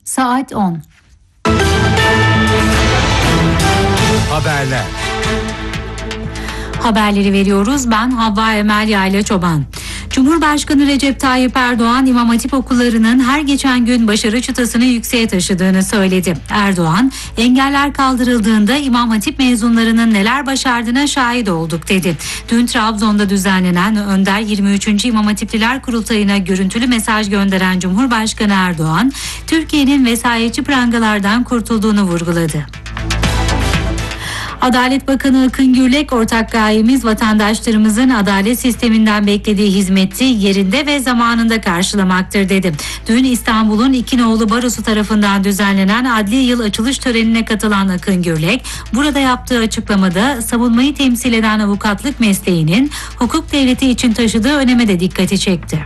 Saat 10. Haberler. Haberleri veriyoruz. Ben Havva Emel Yayla Çoban. Cumhurbaşkanı Recep Tayyip Erdoğan, İmam Hatip okullarının her geçen gün başarı çıtasını yükseğe taşıdığını söyledi. Erdoğan, engeller kaldırıldığında İmam Hatip mezunlarının neler başardığına şahit olduk dedi. Dün Trabzon'da düzenlenen Önder 23. İmam Hatipliler Kurultayı'na görüntülü mesaj gönderen Cumhurbaşkanı Erdoğan, Türkiye'nin vesayetçi prangalardan kurtulduğunu vurguladı. Adalet Bakanı Akın Gürlek, ortak gayemiz vatandaşlarımızın adalet sisteminden beklediği hizmeti yerinde ve zamanında karşılamaktır dedi. Dün İstanbul'un İkinoğlu Barosu tarafından düzenlenen adli yıl açılış törenine katılan Akın Gürlek, burada yaptığı açıklamada savunmayı temsil eden avukatlık mesleğinin hukuk devleti için taşıdığı öneme de dikkati çekti.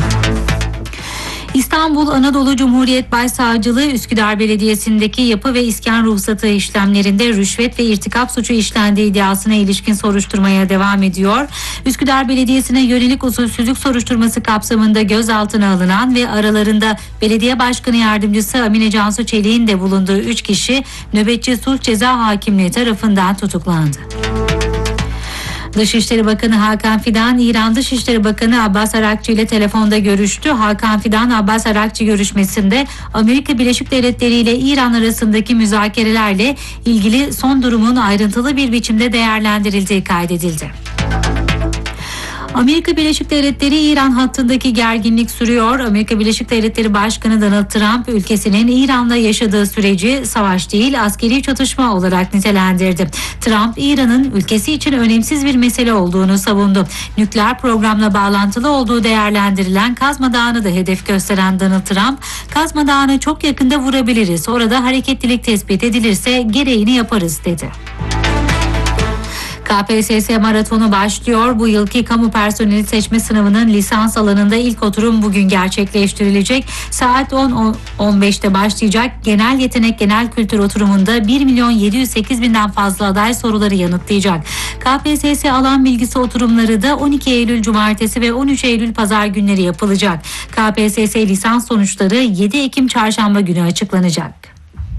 İstanbul Anadolu Cumhuriyet Başsavcılığı Üsküdar Belediyesi'ndeki yapı ve iskan ruhsatı işlemlerinde rüşvet ve irtikap suçu işlendiği iddiasına ilişkin soruşturmaya devam ediyor. Üsküdar Belediyesi'ne yönelik usulsüzlük soruşturması kapsamında gözaltına alınan ve aralarında Belediye Başkanı Yardımcısı Amine Cansu Çelik'in de bulunduğu 3 kişi nöbetçi sulh ceza hakimliği tarafından tutuklandı. Dışişleri Bakanı Hakan Fidan, İran Dışişleri Bakanı Abbas Arakçı ile telefonda görüştü. Hakan Fidan, Abbas Arakçı görüşmesinde Amerika Birleşik Devletleri ile İran arasındaki müzakerelerle ilgili son durumun ayrıntılı bir biçimde değerlendirildiği kaydedildi. Amerika Birleşik Devletleri İran hattındaki gerginlik sürüyor. Amerika Birleşik Devletleri Başkanı Donald Trump, ülkesinin İran'la yaşadığı süreci savaş değil askeri çatışma olarak nitelendirdi. Trump, İran'ın ülkesi için önemsiz bir mesele olduğunu savundu. Nükleer programla bağlantılı olduğu değerlendirilen Kazma Dağı'nı da hedef gösteren Donald Trump, Kazma Dağı'nı çok yakında vurabiliriz. Orada hareketlilik tespit edilirse gereğini yaparız dedi. KPSS maratonu başlıyor. Bu yılki kamu personeli seçme sınavının lisans alanında ilk oturum bugün gerçekleştirilecek. Saat 10.15'te başlayacak genel yetenek genel kültür oturumunda 1.708.000'den fazla aday soruları yanıtlayacak. KPSS alan bilgisi oturumları da 12 Eylül Cumartesi ve 13 Eylül Pazar günleri yapılacak. KPSS lisans sonuçları 7 Ekim Çarşamba günü açıklanacak.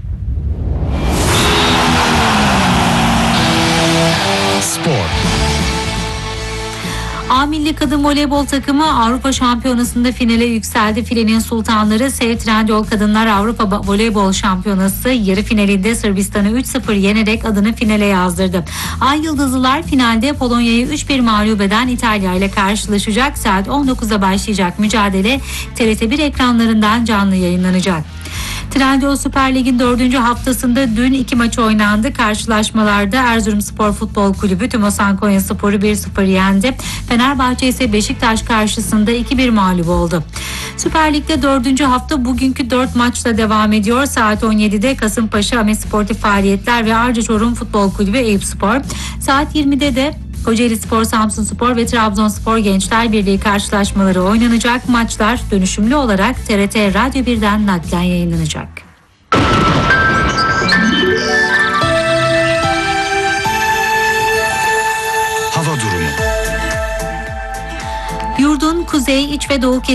Spor. A Milli Kadın Voleybol takımı Avrupa Şampiyonası'nda finale yükseldi. Filenin sultanları Sev Trendyol Kadınlar Avrupa Voleybol Şampiyonası yarı finalinde Sırbistan'ı 3-0 yenerek adını finale yazdırdı. Ay Yıldızlılar finalde Polonya'yı 3-1 mağlup eden İtalya ile karşılaşacak. Saat 19'da başlayacak mücadele TRT1 ekranlarından canlı yayınlanacak. Trendyol Süper Lig'in 4. haftasında dün 2 maç oynandı. Karşılaşmalarda Erzurumspor Futbol Kulübü Tümosan Konyaspor'u 1-0 yendi. Fenerbahçe ise Beşiktaş karşısında 2-1 mağlup oldu. Süper Lig'de 4. hafta bugünkü 4 maçla devam ediyor. Saat 17'de Kasımpaşa Ahmet Sportif Faaliyetler ve Arca Çorum Futbol Kulübü Eyüpspor. Saat 20'de de Kocaeli Spor, Samsunspor ve Trabzonspor Gençler Birliği karşılaşmaları oynanacak. Maçlar dönüşümlü olarak TRT Radyo 1'den naklen yayınlanacak. Hava durumu. Yurdun kuzey, iç ve doğu